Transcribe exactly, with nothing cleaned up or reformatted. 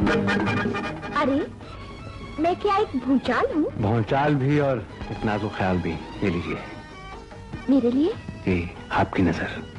अरे मैं क्या एक भूचाल हूँ? भूचाल भी और एक नाजुक ख्याल भी। ये लीजिए। मेरे लिए? ये आपकी नजर।